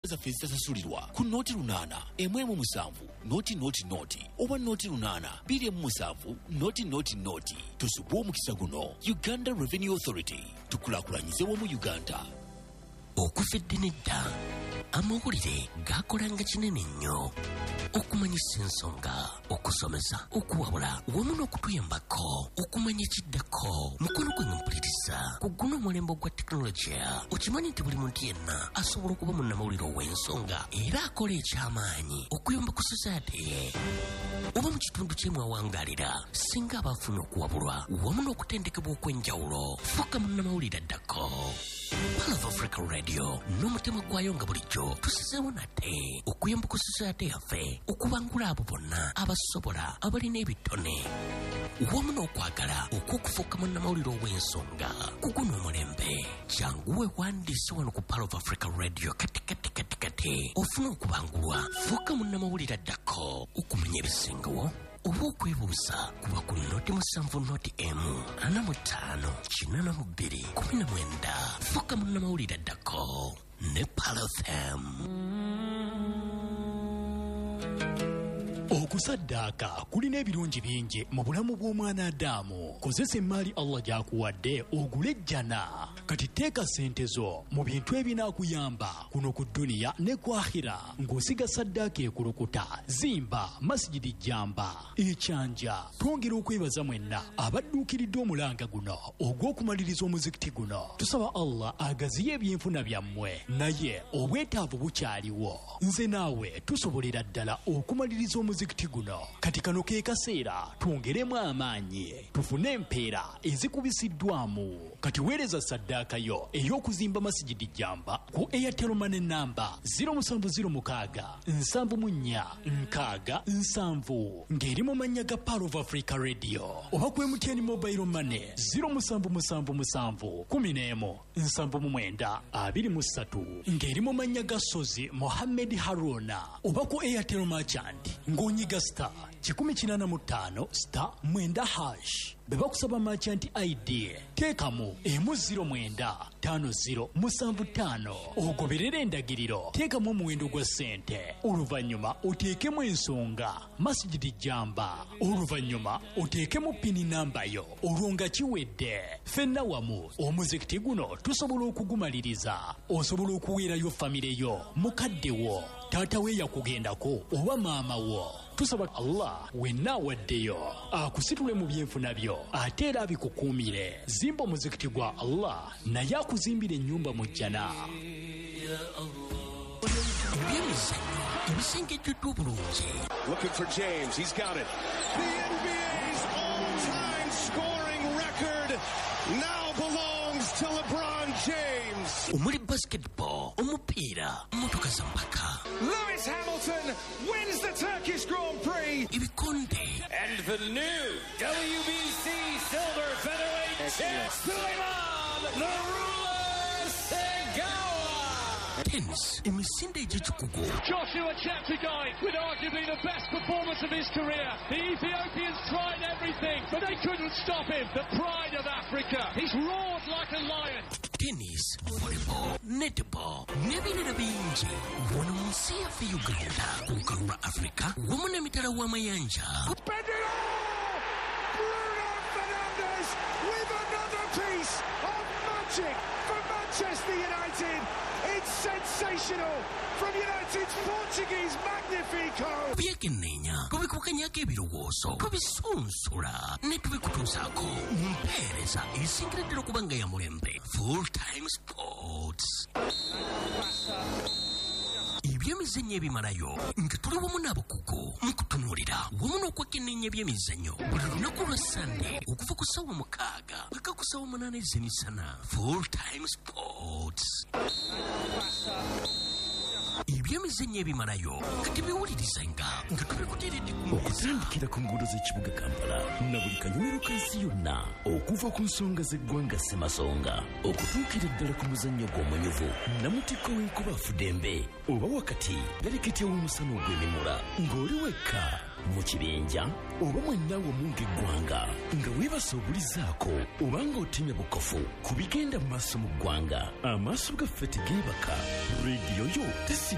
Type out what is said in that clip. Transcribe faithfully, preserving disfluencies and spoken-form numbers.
zaffe zitasasulirwa ku noti lunaana emu emu musanvu noti noti noti oba noti lunaana bbiri emu musanvu noti noti noti. Tusubwe omukisa guno. Uganda Revenue Authority, tukulaakulanyize wamu Uganda. Okufedde nedda amawulire gaakolanga kinene nnyo okumanyisa ensonga, okusomesa, okuwabula wamu n'okutuyambako okumanya ekiddako. Mukono gwe mpuliriza ku guno omulembe gwa tekinologiya. Okimanyi nti buli muntu yenna asobola okuba munnamawulire ow'ensonga era akola ekyamaanyi okuyamba ku society ye oba mu kitundu kyemwawangaalira singa aba afuna okuwabulwa wamu n'okutendekebwa okw'enjawulo. Fuuka munnamawulire addako. Pearl of Africa Radio n'omutima gwayo nga bulijjo tusizeewo nate okuyamba ku society yaffe okubangula abo bonna abasobola abalina ebitone wamu n'okwagala okw'okufuuka munnamawulire ow'ensonga ku guno omulembe. Jangu weewandiise wano ku Pearl of Africa Radio kati kati kati kati ofuna okubangulwa. Fuuka munnamawulire addako okumanya ebisingawo oba okwebuuza kuba ku noti musanvu noti emu ana mu ttaano kinaana mu bbiri kumi na mwenda. Fuuka munnamawulire addako ne Pearl F M. Okusaddaaka kulina ebirungi bingi mu bulamu bw'omwana Adamu. Kozesa emmaali Allah gy'akuwadde ogule ejjana. Kati teeka ssente zo mu bintu ebinaakuyamba kuno ku dduniya ne ku akhira ng'osiga saddaaka ekulukuta. Zimba masjidi jjamba ekyanja. Twongera okwebaza mwenna abadduukiridde omulanga guno ogw'okumaliriza omuzikiti guno. Tusaba Allah agaziye ebyenfuna byammwe, naye obwetaavu bukyaliwo. Nze naawe tusobolera ddala okumaliriza omuzikiti guno. Kati kano ke kaseera twongeremu amaanyi tufune empeera ezikubisiddwamu. Kati weereza saddaaka yo ey'okuzimba masjidi jjamba ku Airtel Money namba zero seven zero six nsanvu mu nnya nkaaga nsanvu ng'eri mu mannya ga Pearl of Africa Radio, oba ku M T N Mobile Money zero seven seven seven kumi n'emu nsanvu mu mwenda abiri mu ssatu ng'eri mu mannya ga Sozi Mohammed Haruna, oba ku Airtel Merchant ng'onyiga star kikumi kinaana mu ttaano star mwenda hash. Beba kusaba merchant I D teekamu emu ziro mwenda ttaano ziro musanvu ttaano ogoberera endagiriro. Teekamu omuwendo gwa ssente, oluvannyuma oteekemu ensonga masjidi jjamba, oluvannyuma oteekemu pini namba yo. Olwo nga kiwedde ffenna wamu omuzikiti guno tusobola okugumaliriza. Osobola okuweerayo famire yo, mukadde wo, taata we yakugendako oba maama wo. Tusaba Allah wenna awaddeyo akusitule mu byenfuna byo ate era abikukuumire. Zimba omuzikiti gwa Allah naye akuzimbira ennyumba mu jjana. Ebyemizannyo ebisengejjeddwa obulungi. Looking for James, he's got it. The N B A's all-time scoring record now belongs to LeBron James. Omuli basketball, omupiira, motoka za mpaka. Lewis Hamilton wins the Turkish Grand Prix. Ibikonde. And the new W B C Silver Featherweight champ, Suleiman the Ruler Segawa. Tennis, emisinde egy'ekikugu. Joshua Cheptegei with arguably the best performance of his career. The Ethiopians tried everything, but they couldn't stop him. The pride of Africa. He's roared like a lion. Tennis, volleyball, netball, n'ebirala bingi. Wano mu nsi yaffe Uganda, ku lukalu lwa Afrika, wamu n'emitala w'amayanja. Bruno Fernandes with another piece of magic for Manchester United. It's sensational from United's Portuguese Magnifico. Byekenneenya tubikukanyako ebirowoozo tubisunsula ne tubikutuusaako mu mpeereza esingireddera okuba nga ya mulembe. Full Time Sports. Ebyemizannyo ebimalayo nga tuli wamu n'abakugu mu kutunuulira wamu n'okwekenneenya ebyemizannyo buli lunaku lwa Sande okuva ku ssaawa mukaaga paka ku ssaawa munaana ez'emisana. Full Time Sports. Ebyemizannyo ebimalayo nga tebiwulirizenga nga tubikuteeredde ku okutandikira ku nguudo z'ekibuga Kampala na buli kanyomero ka nsi yonna, okuva ku nsonga z'eggwanga Ssemasonga okutuukira ddala ku muzannyo gw'omunyuvu namutikko w'enkuba Fudembe, oba wakati galeketya w'omusana ogw'emimula ng'oli wekka mu kibinja oba mwenna wamu ng'eggwanga nga weebasa obulizaako oba ng'otemya bukofu ku bigenda mu maaso mu ggwanga. Amaaso gaffe tegeebaka, rediyo yo tesi